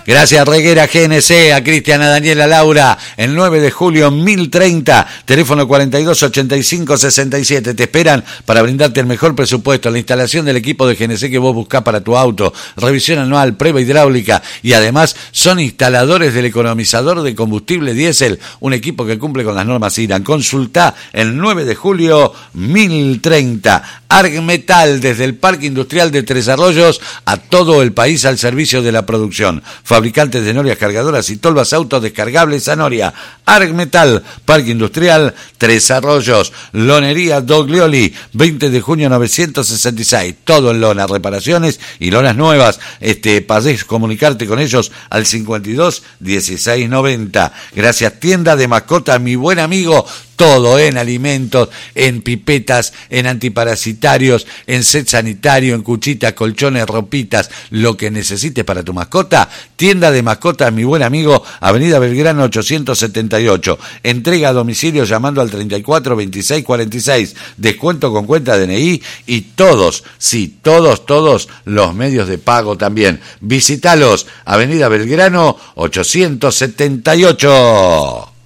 Gracias Reguera GNC, a Cristian, a Daniela, a Laura, el 9 de julio 1030, teléfono 428567. Te esperan para brindarte el mejor presupuesto, la instalación del equipo de GNC que vos buscás para tu auto, revisión anual, prueba hidráulica y además son instaladores del economizador de combustible diésel, un equipo que cumple con las normas IRAN. Consultá el 9 de julio 1030. Argmetal, desde el Parque Industrial de Tres Arroyos a todo el país al servicio de la producción. Fabricantes de norias cargadoras y tolvas autos descargables a noria. Argmetal, Parque Industrial Tres Arroyos. Lonería Doglioli, 20 de junio 966. Todo en lona, reparaciones y lonas nuevas. Podés comunicarte con ellos al 52 16 90. Gracias Tienda de Mascotas, mi buen amigo. Todo en alimentos, en pipetas, en antiparasitarios, en set sanitario, en cuchitas, colchones, ropitas, lo que necesites para tu mascota. Tienda de Mascotas, mi buen amigo, Avenida Belgrano 878. Entrega a domicilio llamando al 34 26 46. Descuento con cuenta DNI y todos los medios de pago también. Visítalos, Avenida Belgrano 878.